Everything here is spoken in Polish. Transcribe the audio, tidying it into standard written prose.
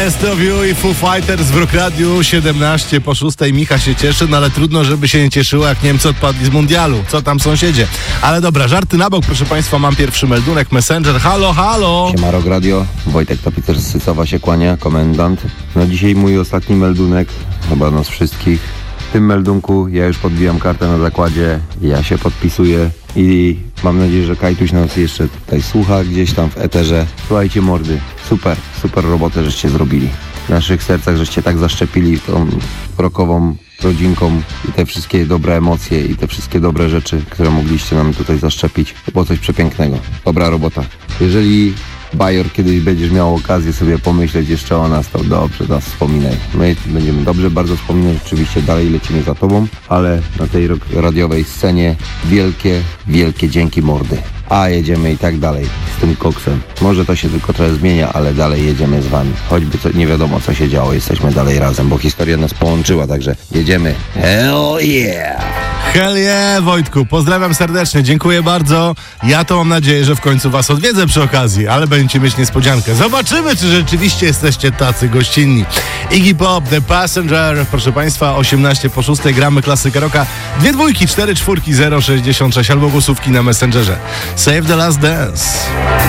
Best of You i Foo Fighters w Rock Radiu 17 po 6. Micha się cieszy, no ale trudno, żeby się nie cieszyła, jak Niemcy odpadli z mundialu. Co tam, sąsiedzie? Ale dobra, żarty na bok, proszę państwa, mam pierwszy meldunek. Messenger, halo, halo! Siema Rock Radio, Wojtek Topicer z Sycowa się kłania, komendant. No dzisiaj mój ostatni meldunek, chyba nas wszystkich. W tym meldunku ja już podbijam kartę na zakładzie, ja się podpisuję i mam nadzieję, że Kajtuś nas jeszcze tutaj słucha gdzieś tam w eterze. Słuchajcie mordy, super robotę żeście zrobili. W naszych sercach żeście tak zaszczepili tą rockową rodzinką i te wszystkie dobre emocje i te wszystkie dobre rzeczy, które mogliście nam tutaj zaszczepić. To było coś przepięknego. Dobra robota. Jeżeli Bajor kiedyś będziesz miał okazję sobie pomyśleć jeszcze o nas, to dobrze nas wspominaj. My będziemy dobrze bardzo wspominać, oczywiście dalej lecimy za tobą, ale na tej radiowej scenie wielkie dzięki mordy. A jedziemy i tak dalej z tym koksem. Może to się tylko trochę zmienia, ale dalej jedziemy z wami. Choćby nie wiadomo co się działo, jesteśmy dalej razem, bo historia nas połączyła, także jedziemy. Hell yeah! Hell yeah, Wojtku, pozdrawiam serdecznie, dziękuję bardzo. Ja to mam nadzieję, że w końcu was odwiedzę przy okazji, ale będziecie mieć niespodziankę. Zobaczymy, czy rzeczywiście jesteście tacy gościnni. Iggy Pop, The Passenger, proszę państwa, 18 po 6, gramy klasykę rocka. 2 dwójki, 4 czwórki, 066 albo głosówki na Messengerze. Save the Last Dance.